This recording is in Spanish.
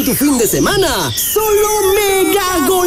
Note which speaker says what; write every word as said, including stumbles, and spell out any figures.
Speaker 1: en tu fin de semana. Solo Mega Gold.